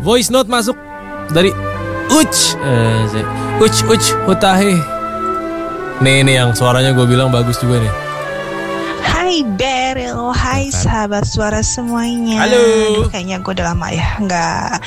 voice note masuk dari Uch Hutahe. Nih yang suaranya gue bilang bagus juga nih. Hai Beryl, hai sahabat suara semuanya. Halo. Kayaknya gue udah lama ya nggak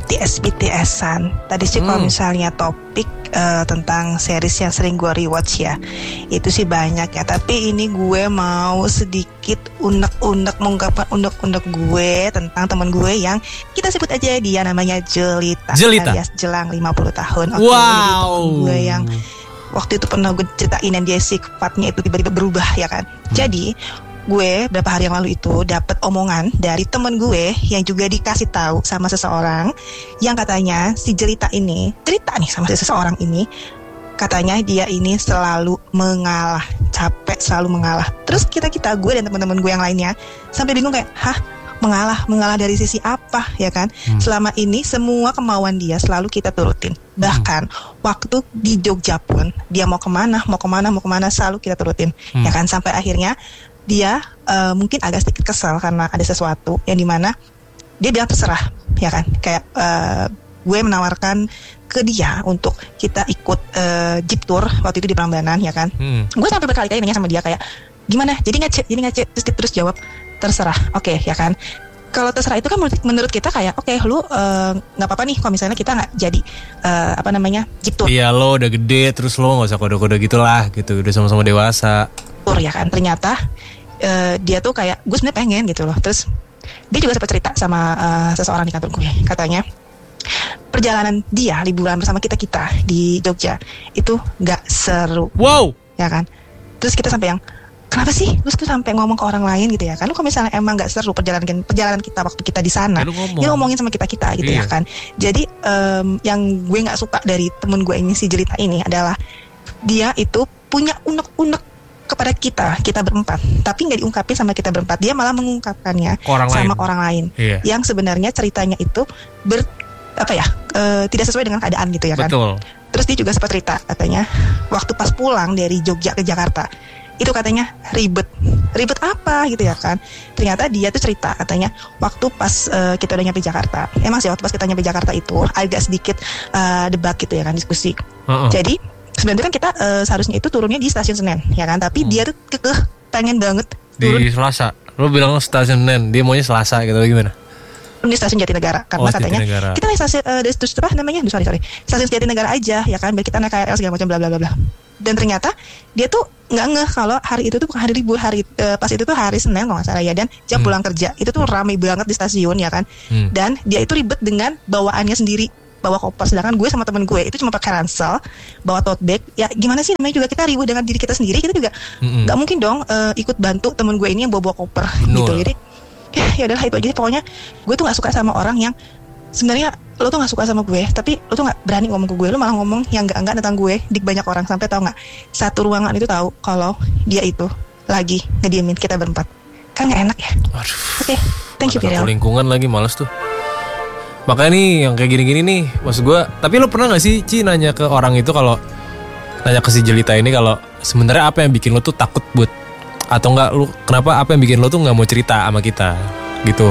BTS-an. Tadi sih kalau misalnya topik tentang series yang sering gue rewatch ya, itu sih banyak ya. Tapi ini gue mau sedikit unek-unek mengungkapkan unek-unek gue tentang teman gue yang kita sebut aja dia namanya Jelita. Alias Jelang 50 tahun. Wow. Teman gue yang waktu itu pernah gue ceritain dan dia sifatnya itu tiba-tiba berubah ya kan. Jadi gue beberapa hari yang lalu itu dapat omongan dari temen gue yang juga dikasih tahu sama seseorang yang katanya si Jelita ini cerita nih sama seseorang ini, katanya dia ini selalu mengalah, capek selalu mengalah. Terus kita gue dan teman-teman gue yang lainnya sampai bingung kayak, mengalah dari sisi apa ya kan? Selama ini semua kemauan dia selalu kita turutin. Bahkan waktu di Jogja pun dia mau kemana selalu kita turutin ya kan, sampai akhirnya dia mungkin agak sedikit kesal karena ada sesuatu yang dimana dia bilang terserah ya kan, kayak gue menawarkan ke dia untuk kita ikut jeep tour waktu itu di Prambanan ya kan. Gue sampai berkali-kali nanya sama dia kayak gimana, jadi ngece terus jawab terserah. Oke ya kan, kalau terserah itu kan menurut kita kayak oke, lu nggak apa-apa nih kalau misalnya kita nggak jadi jeep tour. Iya, lo udah gede terus lo nggak usah kode-kode gitulah gitu, udah sama-sama dewasa tour ya kan. Ternyata dia tuh kayak gue sebenarnya pengen gitu loh. Terus dia juga sempat cerita sama seseorang di kantor gue, katanya perjalanan dia liburan bersama kita di Jogja itu nggak seru. Wow ya kan. Terus kita sampai yang kenapa sih lu tuh sampai ngomong ke orang lain gitu ya kan? Lu kalau misalnya emang nggak seru perjalanan kita waktu kita di sana, ya ngomongin sama kita gitu ya kan. Jadi yang gue nggak suka dari temen gue ini, si Jelita ini, adalah dia itu punya unek-unek kepada kita berempat, tapi nggak diungkapin sama kita berempat. Dia malah mengungkapkannya orang lain yang sebenarnya ceritanya itu tidak sesuai dengan keadaan gitu ya kan. Betul. Terus dia juga sempat cerita katanya waktu pas pulang dari Jogja ke Jakarta itu katanya ribet apa gitu ya kan. Ternyata dia tuh cerita katanya waktu pas kita udah nyampe Jakarta, emang sih waktu pas kita nyampe Jakarta itu agak sedikit debat gitu ya kan, diskusi. Jadi sebenarnya kan kita seharusnya itu turunnya di stasiun Senen ya kan, tapi dia tuh pengen banget turun di Selasa. Lo bilang stasiun Senen, dia maunya Selasa gitu, gimana? Di stasiun Jatinegara karena katanya Jatinegara. Kita naik stasiun stasiun Jatinegara aja ya kan, biar kita naik KRL segala macam bla bla bla. Dan ternyata dia tuh nggak ngeh kalau hari itu tuh bukan hari libur, pas itu tuh hari Senin kalau nggak salah ya, dan jam pulang kerja itu tuh ramai banget di stasiun ya kan. Dan dia itu ribet dengan bawaannya sendiri, bawa koper, sedangkan gue sama temen gue itu cuma pakai ransel, bawa tote bag. Ya gimana sih, namanya juga kita ribut dengan diri kita sendiri, kita juga nggak mungkin dong ikut bantu temen gue ini yang bawa koper gitu. Jadi ya udahlah itu aja. Pokoknya gue tuh nggak suka sama orang yang sebenarnya lo tuh nggak suka sama gue, tapi lo tuh nggak berani ngomong ke gue, lo malah ngomong yang enggak tentang gue di banyak orang, sampai tau nggak satu ruangan itu tahu kalau dia itu lagi ngediemin kita berempat, kan nggak enak ya. Oke, thank you Beryl. Lingkungan lagi males tuh. Makanya nih yang kayak gini-gini nih, maksud gue. Tapi lo pernah nggak sih nanya ke orang itu, kalau nanya ke si Jelita ini, kalau sebenarnya apa yang bikin lo tuh takut buat, atau enggak lu kenapa, apa yang bikin lo tuh nggak mau cerita sama kita gitu?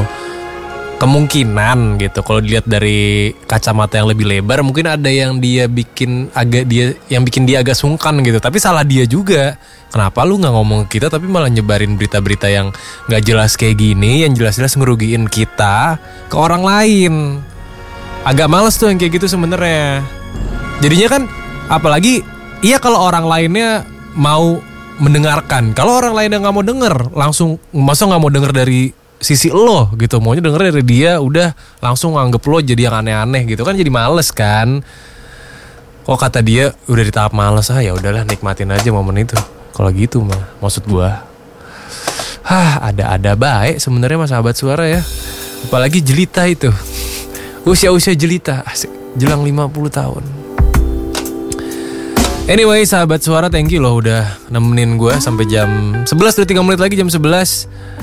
Kemungkinan gitu, kalau dilihat dari kacamata yang lebih lebar, mungkin ada yang bikin dia agak sungkan gitu. Tapi salah dia juga. Kenapa lu nggak ngomong ke kita, tapi malah nyebarin berita-berita yang nggak jelas kayak gini, yang jelas-jelas ngerugiin kita ke orang lain. Agak males tuh yang kayak gitu sebenarnya. Jadinya kan, apalagi iya kalau orang lainnya mau mendengarkan. Kalau orang lain yang nggak mau denger, langsung masa nggak mau denger dari sisi lo gitu, maunya denger dari dia, udah langsung nganggep lo jadi yang aneh-aneh gitu kan, jadi males kan. Kok kata dia udah di tahap males, ya udahlah nikmatin aja momen itu. Kalau gitu mah, maksud gua ada baik sebenarnya mas sahabat suara ya. Apalagi Jelita itu, usia Jelita asik, jelang 50 tahun. Anyway sahabat suara, thank you loh udah nemenin gue sampai jam 11, udah 3 menit lagi jam 11.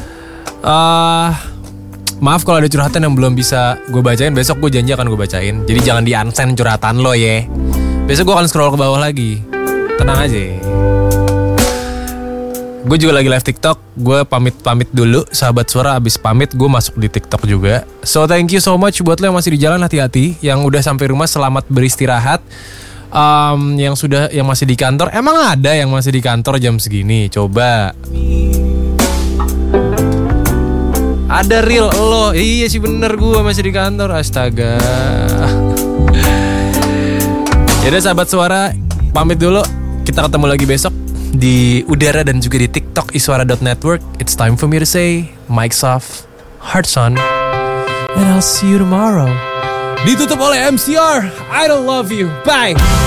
Maaf kalau ada curhatan yang belum bisa gue bacain. Besok gue janji akan gue bacain. Jadi jangan di-unsend curhatan lo ya. Besok gue akan scroll ke bawah lagi. Tenang aja. Gue juga lagi live TikTok. Gue pamit dulu. Sahabat Suara abis pamit gue masuk di TikTok juga. So thank you so much buat lo yang masih di jalan, hati-hati. Yang udah sampai rumah selamat beristirahat. Yang masih di kantor, emang ada yang masih di kantor jam segini? Coba. Ada real lo. Iya sih bener, gue masih di kantor. Astaga. Yaudah sahabat Suara, pamit dulu. Kita ketemu lagi besok di udara dan juga di TikTok iswara.network. It's time for me to say mics off, hearts on, and I'll see you tomorrow. Ditutup oleh MCR. I don't love you. Bye.